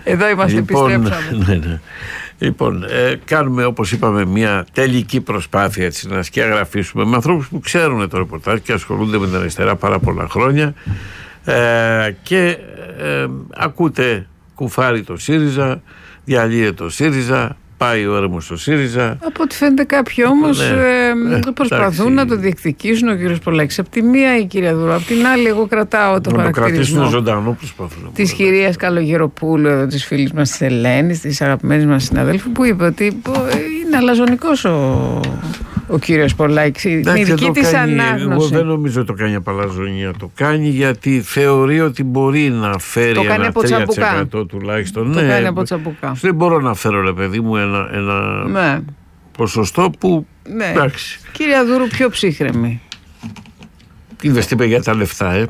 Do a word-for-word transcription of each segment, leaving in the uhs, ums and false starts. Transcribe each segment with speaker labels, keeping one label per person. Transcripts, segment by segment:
Speaker 1: Εδώ είμαστε,
Speaker 2: λοιπόν,
Speaker 1: επιστρέψαμε.
Speaker 2: Ναι, ναι. Λοιπόν, ε, κάνουμε όπως είπαμε μια τελική προσπάθεια έτσι, να σκιαγραφίσουμε με ανθρώπους που ξέρουν το ρεπορτάζ και ασχολούνται με την αριστερά πάρα πολλά χρόνια ε, και ε, ακούτε κουφάρι το ΣΥΡΙΖΑ, διαλύεται το ΣΥΡΙΖΑ, πάει ο έρμος στο ΣΥΡΙΖΑ.
Speaker 1: Από ό,τι φαίνεται κάποιοι όμως ναι, ε, προσπαθούν εντάξει. να το διεκδικήσουν, ο κύριος Πολάκης από τη μία, η κυρία Δουρού από την άλλη. Εγώ κρατάω το χαρακτηρισμό
Speaker 2: ζωντανό, προσπαθούν,
Speaker 1: της κυρίας Καλογεροπούλου, εδώ, της φίλης μας της Ελένης, της αγαπημένης μας συναδέλφου, που είπε ότι είναι αλαζονικός ο, ο κύριος Πολάκης. Είναι η δική της ανάγνωση.
Speaker 2: Εγώ δεν νομίζω το κάνει από αλαζονία. Το κάνει γιατί θεωρεί ότι μπορεί να φέρει
Speaker 1: το
Speaker 2: ένα τρία τοις εκατό τουλάχιστον.
Speaker 1: Το
Speaker 2: ναι,
Speaker 1: κάνει από τσαμπουκά.
Speaker 2: Δεν μπορώ να φέρω, ρε παιδί μου, ένα, ένα ναι. ποσοστό που.
Speaker 1: Ναι.
Speaker 2: Εντάξει.
Speaker 1: Κυρία Δούρου, πιο ψύχρεμη.
Speaker 2: Είδες τι είπε για τα λεφτά, ε.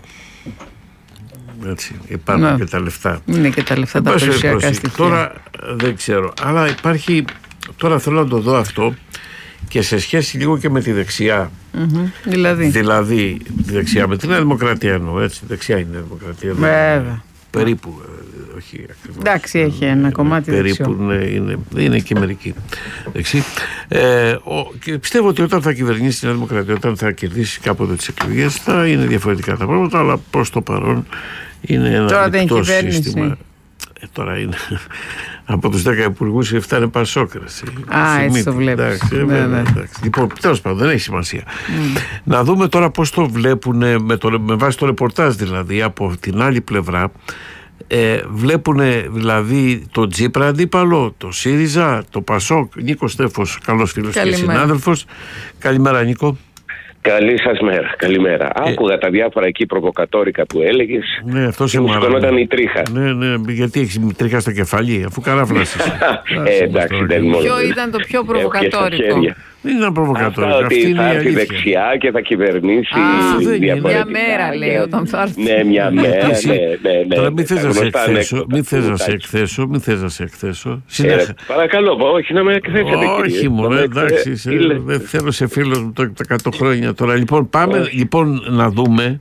Speaker 2: Έτσι, υπάρχουν ναι. και τα λεφτά.
Speaker 1: Είναι και τα λεφτά τα περιουσιακά στοιχεία.
Speaker 2: Τώρα δεν ξέρω. Αλλά υπάρχει. Τώρα θέλω να το δω αυτό και σε σχέση λίγο και με τη δεξιά.
Speaker 1: Mm-hmm. Δηλαδή.
Speaker 2: Δηλαδή, τη δεξιά με την Νέα Δημοκρατία εννοώ. Έτσι, δεξιά είναι η Νέα Δημοκρατία.
Speaker 1: Βέβαια.
Speaker 2: Περίπου. Όχι ακριβώς.
Speaker 1: Εντάξει, έχει ένα κομμάτι
Speaker 2: περίπου, ναι, είναι, είναι και μερική δεξί. Ε, ο, και πιστεύω ότι όταν θα κυβερνήσει η Νέα Δημοκρατία, όταν θα κερδίσει κάποτε τις εκλογές, θα είναι διαφορετικά τα πράγματα, αλλά προς το παρόν είναι ένα λεπτό σύστημα. Ε, τώρα είναι από τους δέκα υπουργούς οι εφτά είναι Πασόκραση.
Speaker 1: Α, έτσι το βλέπεις.
Speaker 2: Εντάξει, ναι, ναι. Ναι, εντάξει. Λοιπόν, τέλος πάντων, δεν έχει σημασία. Mm. Να δούμε τώρα πώς το βλέπουν με, το, με βάση το ρεπορτάζ, δηλαδή από την άλλη πλευρά. Ε, βλέπουν δηλαδή το Τσίπρα αντίπαλο, το ΣΥΡΙΖΑ, το ΠΑΣΟΚ. Νίκος Στέφος, καλός φίλος και συνάδελφος. Καλημέρα, Νίκο.
Speaker 3: Καλή σας μέρα, καλημέρα. Ε, Άκουγα τα διάφορα εκεί προβοκατόρικα που έλεγες.
Speaker 2: Ναι, αυτό
Speaker 3: και μου σκονόταν η τρίχα.
Speaker 2: Ναι, ναι, γιατί έχεις τρίχα στο κεφάλι, αφού καράφλασες.
Speaker 3: ε, εντάξει, δεν μόνο.
Speaker 1: Ποιο ήταν το πιο προβοκατόρικο?
Speaker 2: Δεν ήταν προβοκατόρικο.
Speaker 3: Αυτά ότι θα έρθει δεξιά και θα κυβερνήσει.
Speaker 1: Α, μια μέρα λέει όταν θα έρθει.
Speaker 3: Ναι, μια μέρα, ναι, ναι.
Speaker 2: Τώρα μην θες να σε εκθέσω, μην θες να σε εκθέσω, μην θες να σε εκθέσω.
Speaker 3: Παρακαλώ, όχι να με εκθέσετε.
Speaker 2: Όχι μωρέ, εντάξει, δεν θέλω σε φίλος μου τα εκατό χρόνια τώρα. Λοιπόν, πάμε λοιπόν να δούμε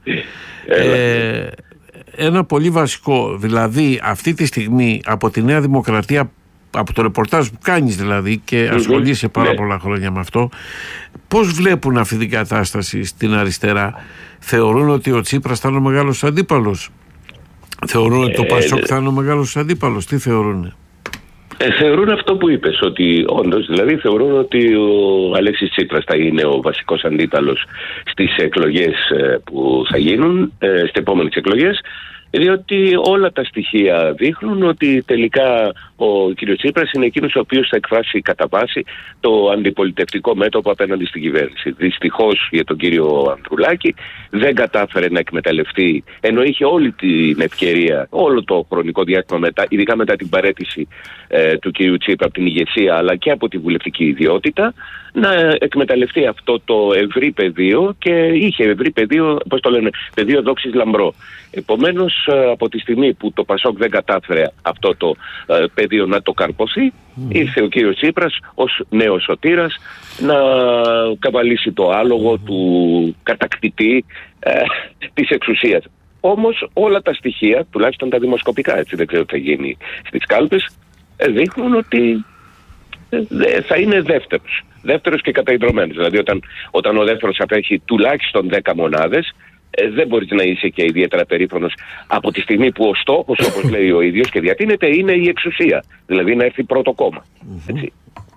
Speaker 2: ένα πολύ βασικό, δηλαδή αυτή τη στιγμή από τη Νέα Δημοκρατία, από το ρεπορτάζ που κάνεις δηλαδή και ασχολείσαι πάρα ναι. πολλά χρόνια με αυτό, πώς βλέπουν αυτή την κατάσταση στην αριστερά? Θεωρούν ότι ο Τσίπρας θα είναι ο μεγάλος αντίπαλος? Θεωρούν ότι το ε, Πασόκ θα είναι ο μεγάλος αντίπαλος? Τι θεωρούν?
Speaker 3: Ε, θεωρούν αυτό που είπες, ότι όντως δηλαδή θεωρούν ότι ο Αλέξης Τσίπρας θα είναι ο βασικός αντίπαλος στις εκλογές που θα γίνουν, στις επόμενες εκλογές, διότι όλα τα στοιχεία δείχνουν ότι τελικά ο κ. Τσίπρας είναι εκείνος ο οποίος θα εκφράσει κατά βάση το αντιπολιτευτικό μέτωπο απέναντι στην κυβέρνηση. Δυστυχώς για τον κύριο Ανδρουλάκη δεν κατάφερε να εκμεταλλευτεί, ενώ είχε όλη την ευκαιρία, όλο το χρονικό διάστημα μετά, ειδικά μετά την παραίτηση ε, του κ. Τσίπρα από την ηγεσία αλλά και από τη βουλευτική ιδιότητα, να εκμεταλλευτεί αυτό το ευρύ πεδίο, και είχε ευρύ πεδίο, πώς το λένε, πεδίο δόξης λαμπρό. Επομένως, από τη στιγμή που το Πασόκ δεν κατάφερε αυτό το ε, πεδίο να το καρποθεί, mm. ήρθε ο κύριος Τσίπρας ως νέος σωτήρας να καβαλήσει το άλογο του κατακτητή ε, της εξουσίας. Όμως όλα τα στοιχεία, τουλάχιστον τα δημοσκοπικά, έτσι δεν ξέρω τι θα γίνει στις κάλπες, ε, δείχνουν ότι ε, θα είναι δεύτερος. Δεύτερος και καταϊδρωμένος. Δηλαδή όταν, όταν ο δεύτερος απέχει τουλάχιστον δέκα μονάδες, ε, δεν μπορείς να είσαι και ιδιαίτερα περήφανος από τη στιγμή που ο στόχος, όπως λέει ο ίδιος και διατείνεται, είναι η εξουσία. Δηλαδή να έρθει πρώτο κόμμα. Έτσι.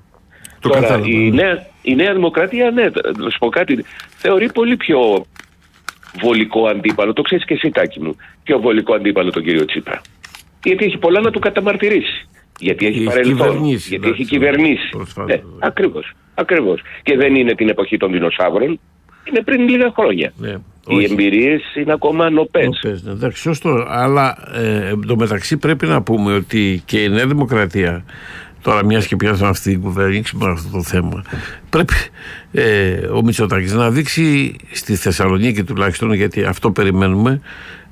Speaker 2: Το
Speaker 3: Τώρα η νέα, η νέα Δημοκρατία, ναι, θα σου πω κάτι, θεωρεί πολύ πιο βολικό αντίπαλο, το ξέρεις και εσύ Τάκη μου, πιο βολικό αντίπαλο τον κύριο Τσίπρα. Γιατί έχει πολλά να του καταμαρτυρήσει. Γιατί έχει, έχει παρελθόν, γιατί έχει κυβερνήσει. Ε, ακριβώς, ακριβώς. Και δεν είναι την εποχή των δεινοσαύρων, είναι πριν λίγα χρόνια. Ναι, οι όχι. εμπειρίες είναι ακόμα νοπές.
Speaker 2: Νοπές, ναι, εντάξει, σωστό. Αλλά ε, εντωμεταξύ πρέπει να πούμε ότι και η Νέα Δημοκρατία, τώρα μιας και πιάσαμε αυτή την κουβέρνηση με αυτό το θέμα, πρέπει ε, ο Μητσοτάκης να δείξει στη Θεσσαλονίκη τουλάχιστον, γιατί αυτό περιμένουμε,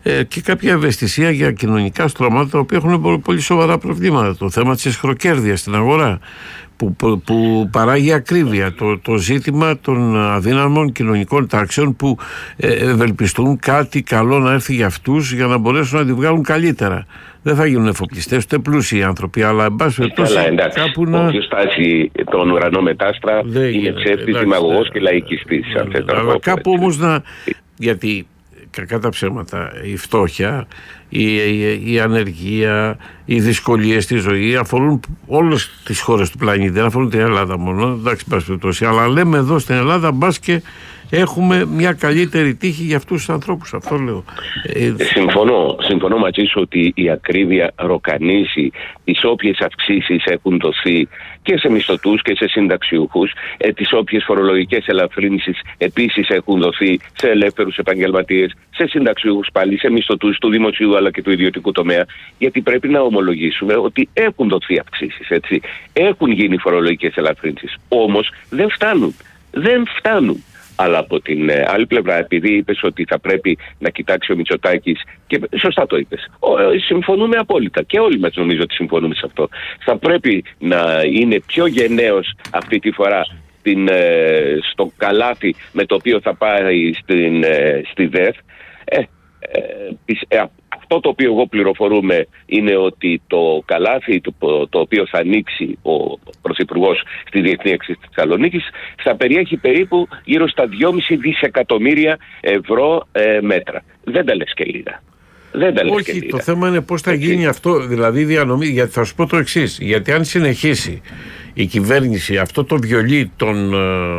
Speaker 2: ε, και κάποια ευαισθησία για κοινωνικά στρώματα τα οποία έχουν πολύ σοβαρά προβλήματα. Το θέμα της εσχροκέρδειας στην αγορά που, που, που παράγει ακρίβεια, το, το ζήτημα των αδύναμων κοινωνικών τάξεων που ε, ευελπιστούν κάτι καλό να έρθει για αυτούς για να μπορέσουν να τη βγάλουν καλύτερα. Δεν θα γίνουν εφοπλιστές ούτε πλούσιοι άνθρωποι, αλλά εν πάση περιπτώσει κάπου να.
Speaker 3: Όποιος στάσει τον ουρανό μετάστρα είναι ψεύτης, δημαγωγός και λαϊκιστής.
Speaker 2: Αλλά κάπου όμως να. Γιατί κακά τα ψέματα, η φτώχεια, η, η, η ανεργία, οι δυσκολίες στη ζωή αφορούν όλες τις χώρες του πλανήτη, δεν αφορούν την Ελλάδα μόνο, εντάξει, εν πάση περιπτώσει. Αλλά λέμε εδώ στην Ελλάδα, μπας και έχουμε μια καλύτερη τύχη για αυτούς τους ανθρώπους. Αυτό λέω.
Speaker 3: Συμφωνώ, συμφωνώ μαζί σου ότι η ακρίβεια ροκανίζει τις όποιες αυξήσεις έχουν δοθεί και σε μισθωτούς και σε συνταξιούχους, ε, τις όποιες φορολογικές ελαφρύνσεις επίσης έχουν δοθεί σε ελεύθερους επαγγελματίες, σε συνταξιούχους πάλι, σε μισθωτούς του δημοσίου αλλά και του ιδιωτικού τομέα, γιατί πρέπει να ομολογήσουμε ότι έχουν δοθεί αυξήσεις, έτσι. Έχουν γίνει φορολογικές ελαφρύνσεις, όμως δεν φτάνουν. Δεν φτάνουν. Αλλά από την ε, άλλη πλευρά, επειδή είπες ότι θα πρέπει να κοιτάξει ο Μητσοτάκης, και σωστά το είπες, ο, ε, συμφωνούμε απόλυτα και όλοι μας νομίζω ότι συμφωνούμε σε αυτό. Θα πρέπει να είναι πιο γενναίος αυτή τη φορά στην, ε, στο καλάθι με το οποίο θα πάει στην, ε, στη ΔΕΘ. Ε, ε, ε, αυτό το οποίο εγώ πληροφορούμε είναι ότι το καλάθι το, το οποίο θα ανοίξει ο Πρωθυπουργός στη Διεθνή Έκθεση της Θεσσαλονίκης θα περιέχει περίπου γύρω στα δυόμισι δισεκατομμύρια ευρώ ε, μέτρα. Δεν τα λες και λίγα. Δεν τα λες
Speaker 2: Όχι,
Speaker 3: και λίγα.
Speaker 2: Το θέμα είναι πώς θα Έτσι. γίνει αυτό, δηλαδή διανομή. Γιατί θα σου πω το εξής. Γιατί αν συνεχίσει η κυβέρνηση αυτό το βιολί των,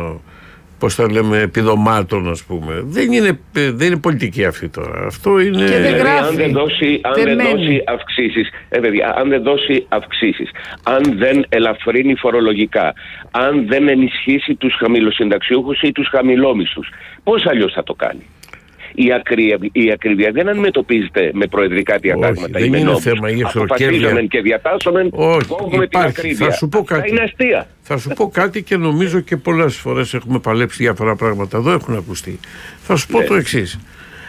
Speaker 2: πώς θα λέμε, επιδομάτων, ας πούμε, δεν είναι, δεν είναι πολιτική αυτή τώρα. Αυτό είναι.
Speaker 1: Και δεν γράφει.
Speaker 3: Αν δεν δώσει, αν δεν δώσει αυξήσεις, ε, παιδιά, αν δεν δώσει αυξήσεις, αν δεν ελαφρύνει φορολογικά, αν δεν ενισχύσει τους χαμηλοσυνταξιούχους ή τους χαμηλόμισθους, πώς αλλιώς θα το κάνει? Η ακρίβεια, η ακρίβεια δεν αντιμετωπίζεται με προεδρικά διατάγματα.
Speaker 2: Όχι, δεν είναι θέμα.
Speaker 3: Αποφασίζομεν και διατάσσομεν, κόβουμε την ακρίβεια.
Speaker 2: Θα σου πω κάτι.
Speaker 3: Είναι αστεία.
Speaker 2: Θα σου πω κάτι και νομίζω και πολλές φορές έχουμε παλέψει διάφορα πράγματα. Εδώ έχουν ακουστεί. Θα σου πω ναι. το εξής.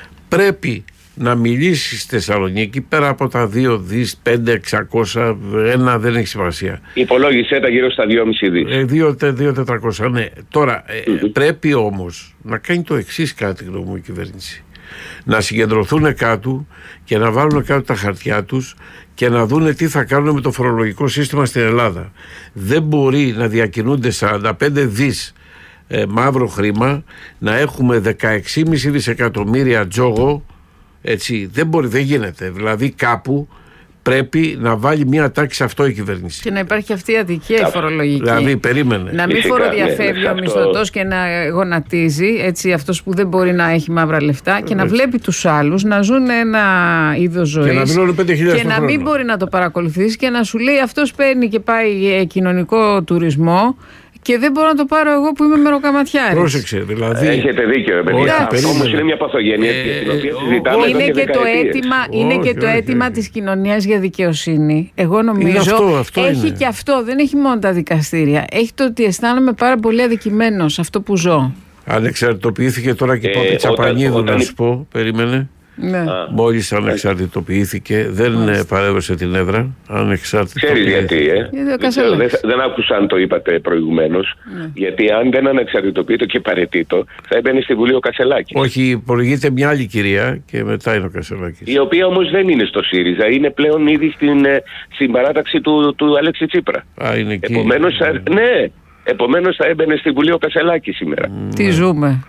Speaker 2: Πρέπει να μιλήσει στη Θεσσαλονίκη πέρα από τα δύο δις, πέντε, εξακόσια, ένα δεν έχει σημασία.
Speaker 3: Υπολόγισε τα γύρω στα δυόμισι δις.
Speaker 2: Ε, δύο, τετρακόσια, ναι. Τώρα ε, mm-hmm. πρέπει όμως να κάνει το εξής, κατά τη γνώμη μου, η κυβέρνηση. Να συγκεντρωθούν κάτω και να βάλουν κάτω τα χαρτιά τους και να δούνε τι θα κάνουν με το φορολογικό σύστημα στην Ελλάδα. Δεν μπορεί να διακινούνται σαράντα πέντε δις ε, μαύρο χρήμα, να έχουμε δεκαέξι κόμμα πέντε δισεκατομμύρια τζόγο. Έτσι, δεν μπορεί, δεν γίνεται. Δηλαδή κάπου πρέπει να βάλει μια τάξη σε αυτό η κυβέρνηση.
Speaker 1: Και να υπάρχει αυτή η αδικία η φορολογική.
Speaker 2: Δηλαδή, περίμενε.
Speaker 1: Να μην Φυσικά, φοροδιαφεύγει ναι, ο μισθωτός και να γονατίζει, έτσι, αυτός που δεν μπορεί να έχει μαύρα λεφτά, και Βέβαια. να βλέπει τους άλλους να ζουν ένα είδος ζωής. Και να, και να μην μπορεί να το παρακολουθήσει και να σου λέει αυτός παίρνει και πάει κοινωνικό τουρισμό. Και δεν μπορώ να το πάρω εγώ που είμαι μεροκαματιάρης.
Speaker 2: Πρόσεξε, δηλαδή.
Speaker 3: Έχετε δίκιο, παιδιά. Όμως είναι μια παθογένεια ε, την οποία συζητάμε
Speaker 1: είναι και, και το αίτημα, είναι όχι, και το αίτημα όχι. της κοινωνίας για δικαιοσύνη. Εγώ νομίζω
Speaker 2: αυτό, αυτό
Speaker 1: έχει
Speaker 2: είναι.
Speaker 1: και αυτό. Δεν έχει μόνο τα δικαστήρια. Έχει το ότι αισθάνομαι πάρα πολύ αδικημένος αυτό που ζω.
Speaker 2: Ανεξαρτητοποιήθηκε τώρα και η Πόπη Τσαπανίδου, να σου πω. Περίμενε.
Speaker 1: Ναι.
Speaker 2: Μόλις ανεξαρτητοποιήθηκε, δεν Μάλιστα. παρέβασε την έδρα.
Speaker 3: Ξέρεις γιατί, ε? δεν, δεν άκουσα αν το είπατε προηγουμένως. Ναι. Γιατί αν δεν ανεξαρτητοποιείται και παρετήτω, θα έμπαινε στη Βουλή ο Κασελάκης.
Speaker 2: Όχι, προηγείται μια άλλη κυρία και μετά είναι ο Κασελάκης.
Speaker 3: Η οποία όμως δεν είναι στο ΣΥΡΙΖΑ, είναι πλέον ήδη στην, στην παράταξη του, του Αλέξη Τσίπρα.
Speaker 2: Α, είναι εκεί.
Speaker 3: Επομένως, θα, ναι, επομένως θα έμπαινε στη Βουλή ο Κασελάκης σήμερα.
Speaker 1: Mm. Τι ζούμε.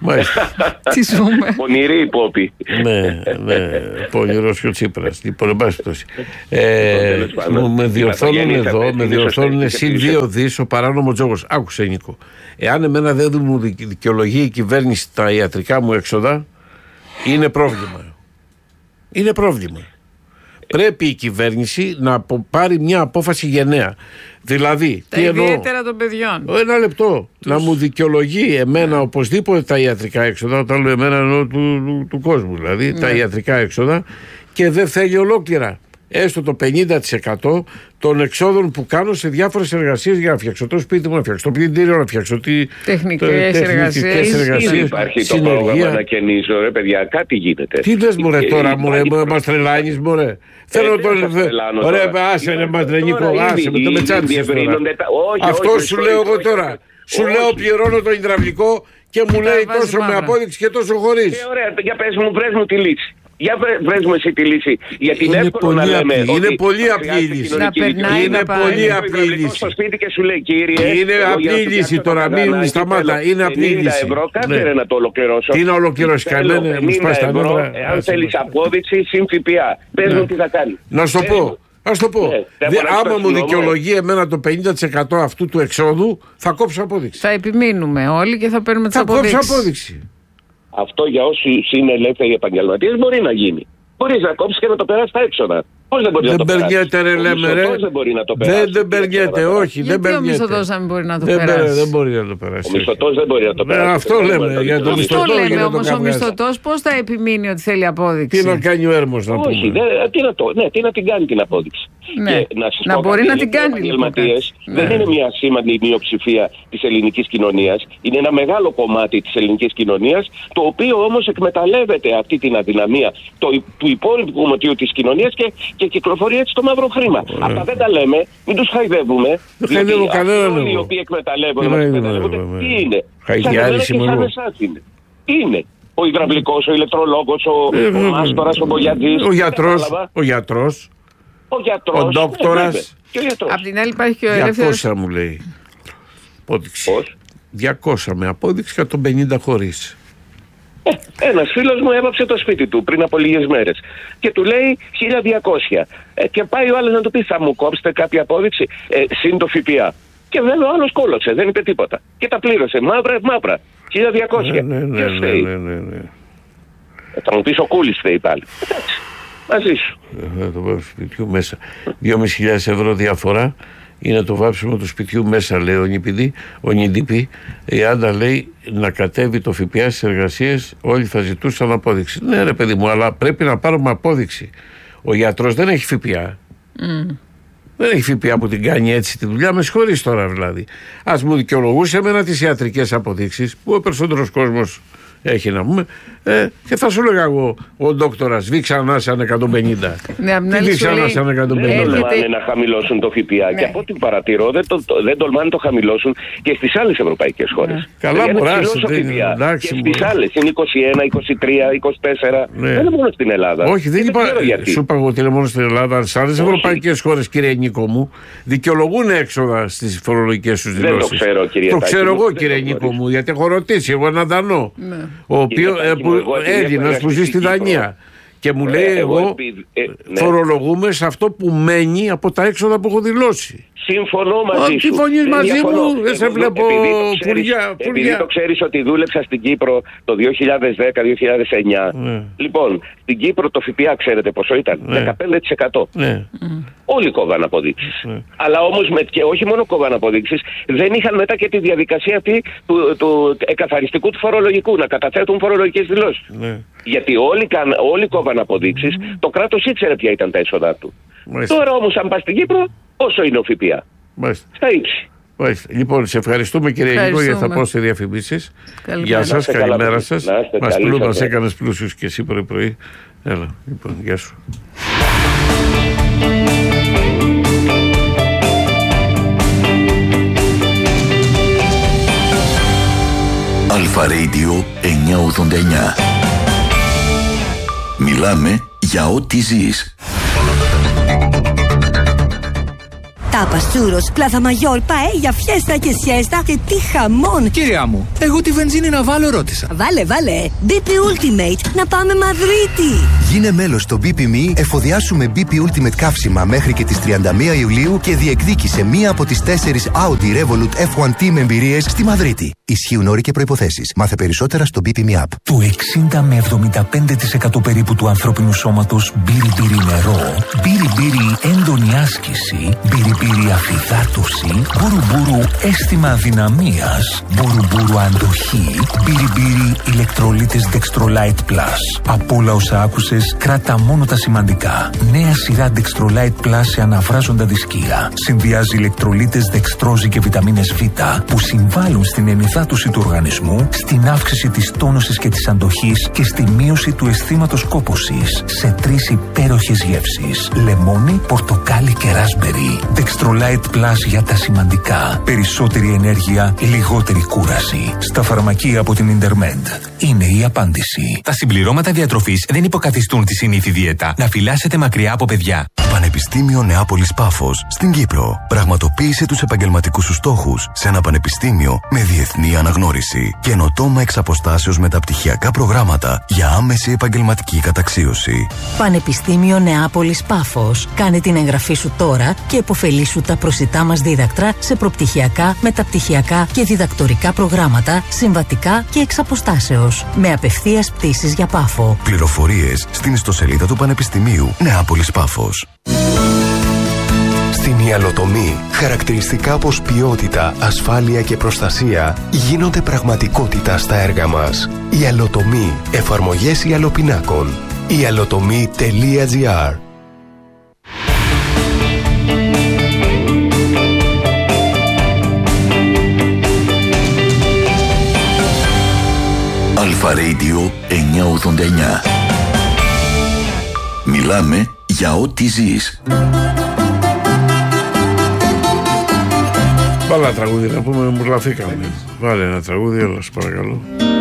Speaker 1: Τι ζούμε.
Speaker 3: Πονηρή η Πόπη.
Speaker 2: Ναι, ναι. Πονηρός και ο Τσίπρας. Λοιπόν, εν πάση πτώση. Με διορθώνουν εδώ, με διορθώνουν συν δύο δις ο παράνομο τζόγος. Άκουσε, Νίκο. Εάν εμένα δεν μου δικαιολογεί η κυβέρνηση τα ιατρικά μου έξοδα, είναι πρόβλημα. Είναι πρόβλημα. Πρέπει η κυβέρνηση να πάρει μια απόφαση γενναία. Δηλαδή,
Speaker 1: τα ιδιαίτερα των παιδιών.
Speaker 2: Ένα λεπτό. Τους... Να μου δικαιολογεί εμένα yeah. οπωσδήποτε τα ιατρικά έξοδα, όταν λέω εμένα εννοώ του, του, του κόσμου, δηλαδή yeah. τα ιατρικά έξοδα, και δεν θέλει ολόκληρα. έστω το πενήντα τοις εκατό των εξόδων που κάνω σε διάφορες εργασίες για να φτιάξω το σπίτι μου, να φτιάξω το πλυντήριο, να φτιάξω τι
Speaker 1: τεχνικές εργασίες.
Speaker 3: Υπάρχει το πρόγραμμα να καινήσω, ρε παιδιά, κάτι γίνεται.
Speaker 2: Τι λες μωρέ τώρα, μωρέ, μας τρελάνεις μωρέ. Θέλω το. Ωραία, άσε ρε μας τρενίκο, άσε με το μετσάντησες τώρα. Αυτό σου λέω εγώ τώρα. Σου λέω πληρώνω το υδραυλικό και μου λέει τόσο με απόδειξη και τόσο χωρίς.
Speaker 3: Ωραία, για πες μου, βρες μου τη λύση. Για βρες μου εσύ τη λύση. Γιατί είναι εύκολο να λέμε.
Speaker 2: Είναι πολύ απλή η λύση. Είναι πολύ απλή η λύση.
Speaker 3: Στο σπίτι και σου λέει, κύριε.
Speaker 2: Είναι απλή η λύση τώρα. Μην σταμάτα. Είναι απλή η λύση.
Speaker 3: ευρώ, κάτσε να το ολοκληρώσω.
Speaker 2: Τι να ολοκληρώσει, κανένα. Μου σπάσει τα νεύρα.
Speaker 3: Αν θέλει απόδειξη, συν ΦΠΑ. Πες μου τι θα κάνει.
Speaker 2: Να σου το πω. Ας το πω. Άμα μου δικαιολογεί εμένα το πενήντα τοις εκατό αυτού του εξόδου, θα κόψω απόδειξη.
Speaker 1: Θα επιμείνουμε όλοι και θα παίρνουμε τις αποδείξεις.
Speaker 2: Θα κόψω απόδειξη.
Speaker 3: Αυτό για όσους είναι ελεύθεροι επαγγελματίες μπορεί να γίνει. Μπορείς να κόψεις και να το περάσεις στα έξοδα. Πώς δεν μπορεί
Speaker 2: δεν
Speaker 3: να το περάσει.
Speaker 2: Δεν περνιέται ρε λέμε ρε.
Speaker 3: Δεν μπορεί να το περάσει.
Speaker 2: Δεν, δεν περνιέται, όχι.
Speaker 1: Γιατί
Speaker 2: δεν
Speaker 1: ο μισθωτός να μην μπορεί να το
Speaker 2: δεν
Speaker 1: περάσει.
Speaker 2: Δεν μπορεί να το περάσει.
Speaker 3: Ο μισθωτός δεν μπορεί να το περάσει.
Speaker 2: Ε, αυτό λέμε. Για το
Speaker 1: αυτό λέμε όμως ο μισθωτός πώς θα επιμείνει ότι θέλει απόδειξη.
Speaker 2: Τι να κάνει ο Έρμος να πούμε.
Speaker 3: Όχι, τι να, το, ναι, τι να την κάνει την απόδειξη.
Speaker 1: Ναι. Και, να, να μπορεί να την κάνει. Οι
Speaker 3: επαγγελματίες δεν είναι μια σήμαντη μειοψηφία της ελληνικής κοινωνίας. Είναι ένα μεγάλο κομμάτι της ελληνικής κοινωνίας, το οποίο όμως εκμεταλλεύεται αυτή την αδυναμία το, του υπόλοιπου κομματιού της κοινωνίας και, και κυκλοφορεί έτσι το μαύρο χρήμα. Yeah. Αυτά δεν τα λέμε, μην τους χαϊδεύουμε.
Speaker 2: Δεν χαϊδεύω κανέναν.
Speaker 3: Όλοι οι οποίοι εκμεταλλεύονται, τι είναι. Είναι. Είναι. Ο υδραυλικός, ο ηλεκτρολόγος, ο μάστορας, ο μπογιατζής.
Speaker 2: Ο γιατρός. Ο γιατρός.
Speaker 3: Ο γιατρός.
Speaker 2: Ο ντόκτορας.
Speaker 1: Απ' την άλλη υπάρχει και ο ελεύθερος.
Speaker 2: διακόσια μου λέει. Απόδειξη. διακόσια με απόδειξη και εκατόν πενήντα χωρίς.
Speaker 3: Ε, ένας φίλος μου έβαψε το σπίτι του πριν από λίγες μέρες και του λέει χίλια διακόσια. Ε, και πάει ο άλλος να του πει: θα μου κόψετε κάποια απόδειξη, ε, συν το ΦΠΑ. Και βέβαια ο άλλος κόλλωσε, δεν είπε τίποτα. Και τα πλήρωσε. Μαύρα, μαύρα. χίλια διακόσια.
Speaker 2: Ναι, ναι,
Speaker 3: Ποιος
Speaker 2: ναι,
Speaker 3: θέλει.
Speaker 2: ναι, ναι, ναι.
Speaker 3: Ε, θα μου πεις ο Κούλης θέλει πάλι. Εντάξει. Μαζί σου.
Speaker 2: Ε, το βάψιμο του σπιτιού μέσα. δυόμισι χιλιάδες ευρώ διαφορά είναι το βάψιμο του σπιτιού μέσα, λέει ο Νιπηδή. Ο Νιντιπή, η Άντα λέει να κατέβει το ΦΠΑ στις εργασίες, όλοι θα ζητούσαν απόδειξη. Ναι, ρε παιδί μου, αλλά πρέπει να πάρουμε απόδειξη. Ο γιατρός δεν έχει ΦΠΑ. Mm. Δεν έχει ΦΠΑ που την κάνει έτσι τη δουλειά, με συγχωρείς τώρα δηλαδή. Ας μου δικαιολογούσε εμένα τις ιατρικές αποδείξεις που ο περισσότερος κόσμος έχει να πούμε, ε, και θα σου λέγα εγώ ο ντόκτορας βήξανα σαν εκατόν πενήντα.
Speaker 1: Ναι,
Speaker 2: τι βήξανα σαν εκατόν πενήντα.
Speaker 3: Δεν τολμάνε να χαμηλώσουν το ΦΠΑ, ναι. Και από ό,τι παρατηρώ δεν, το, το, δεν τολμάνε να το χαμηλώσουν και στις άλλες ευρωπαϊκές χώρες. Ναι.
Speaker 2: Καλά μωράς.
Speaker 3: Και στις άλλες είναι είκοσι ένα, είκοσι τρία, είκοσι τέσσερα. Ναι. Δεν είναι μόνο στην Ελλάδα.
Speaker 2: Όχι, δεν είπα. Σου είπα εγώ ότι είναι μόνο στην Ελλάδα. Σε άλλες ευρωπαϊκές χώρες, κύριε Νίκο μου, δικαιολογούν έξοδα στις φορολογικές τους δηλώσεις.
Speaker 3: Δεν το ξέρω, κύριε
Speaker 2: Το ξέρω εγώ, κύριε Νίκο μου, γιατί έχω ρωτήσει εγώ έναν Δανό. Ο οποίος Έλληνας που ζει στη Δανία και μου λέει εγώ φορολογούμε σε αυτό που μένει από τα έξοδα που έχω δηλώσει.
Speaker 3: Συμφωνώ μαζί σου.
Speaker 2: Συμφωνείς μαζί μου, δεν σε βλέπω πουλιά.
Speaker 3: Επειδή το ξέρεις ότι δούλεψα στην Κύπρο το δύο χιλιάδες δέκα δύο χιλιάδες εννιά. Ναι. Λοιπόν, στην Κύπρο το ΦΠΑ ξέρετε πόσο ήταν? Ναι. δεκαπέντε τοις εκατό.
Speaker 2: Ναι.
Speaker 3: Όλοι κόβαν αποδείξεις. Ναι. Αλλά όμως με, και όχι μόνο κόβαν αποδείξεις, δεν είχαν μετά και τη διαδικασία αυτή του, του εκαθαριστικού του φορολογικού, να καταθέτουν φορολογικές δηλώσεις. Ναι. Γιατί όλοι, όλοι κόβαν αποδείξεις, mm. το κράτος ήξερε ποια ήταν τα έσοδά του. Μάλιστα. Τώρα όμως αν πας στην Κύπρο, όσο είναι ο ΦΠΑ? Μάλιστα. Στα ύψη.
Speaker 2: Μάλιστα. Λοιπόν, σε ευχαριστούμε κύριε Νίκο, γιατί θα πάω σε διαφημίσεις. Γεια σας, καλημέρα σας. Μας, πλού, μας έκανες πλούσιους και εσύ πρωί-πρωί. Έλα, λοιπόν, γεια σου.
Speaker 4: Αλφα Radio εννιακόσια ογδόντα εννιά. Μιλάμε για ό,τι ζεις.
Speaker 5: Τάπας, τσούρος, πλάθα μαγιόρ, παέλια, φιέστα και σιέστα και τι χαμόν!
Speaker 6: Κυρία μου, εγώ τη βενζίνη να βάλω ρώτησα.
Speaker 5: Βάλε, βάλε! μπι πι Ultimate, να πάμε Μαδρίτη!
Speaker 7: Γίνε μέλος στο μπι πι εμ ι, εφοδιάσουμε μπι πι Ultimate καύσιμα μέχρι και τις τριάντα μία Ιουλίου και διεκδίκησε μία από τις τέσσερις Audi Revolut εφ ουάν τι με εμπειρίες στη Μαδρίτη. Ισχύουν όροι και προϋποθέσεις. Μάθε περισσότερα στο μπι πι εμ ι App.
Speaker 8: Το εξήντα με εβδομήντα πέντε τοις εκατό περίπου του ανθρώπινου σώματος μπύρι μπύρι νερό, μπύρι μπύρι έντονη άσκηση, μπύρι μπύρι αφυδάτωση, μπούρου μπούρου αίσθημα αδυναμίας, μπούρου μπούρου αντοχή, μπύρι μπύρι ηλεκτρολίτες Dextrolite Plus. Από όλα όσα άκουσες, γεύσες, κράτα μόνο τα σημαντικά. Νέα σειρά Dextrolite Plus σε αναβράζοντα δισκία. Συνδυάζει ηλεκτρολίτες, δεξτρόζη και βιταμίνες Β που συμβάλλουν στην ενυδάτωση του οργανισμού, στην αύξηση της τόνωσης και της αντοχής και στη μείωση του αισθήματος κόπωσης. Σε τρεις υπέροχες γεύσεις: λεμόνι, πορτοκάλι και ράσμπερι. Dextrolite Plus για τα σημαντικά. Περισσότερη ενέργεια, λιγότερη κούραση. Στα φαρμακεία από την Intermed. Είναι η απάντηση.
Speaker 9: Τα συμπληρώματα διατροφής δεν υποκαθιστούν τη συνήθη δίαιτα. Να φυλάσσετε μακριά από παιδιά.
Speaker 7: Πανεπιστήμιο Νεάπολης Πάφος στην Κύπρο. Πραγματοποίησε τους επαγγελματικούς σου στόχους σε ένα πανεπιστήμιο με διεθνή αναγνώριση. Καινοτόμα εξ αποστάσεως μεταπτυχιακά προγράμματα για άμεση επαγγελματική καταξίωση.
Speaker 5: Πανεπιστήμιο Νεάπολης Πάφος. Κάνε την εγγραφή σου τώρα και επωφελήσου τα προσιτά μας δίδακτρα σε προπτυχιακά, μεταπτυχιακά και διδακτορικά προγράμματα, συμβατικά και εξ αποστάσεως. Με απευθείας πτήσεις για Πάφο.
Speaker 7: Πληροφορίες στην ιστοσελίδα του Πανεπιστημίου Νεάπολης Πάφος.
Speaker 10: Στην ιαλοτομή, χαρακτηριστικά όπως ποιότητα, ασφάλεια και προστασία γίνονται πραγματικότητα στα έργα μας. Ιαλοτομή, εφαρμογές ιαλοπινάκων. ιαλοτομή τελεία τζι άρ.
Speaker 4: Αλφα Radio εννιακόσια ογδόντα εννιά. Μιλάμε για ό,τι ζεις.
Speaker 2: Βάλε ένα τραγούδι να πούμε, μου λαφήκαμε. Βάλε ένα τραγούδι, έλα, παρακαλώ.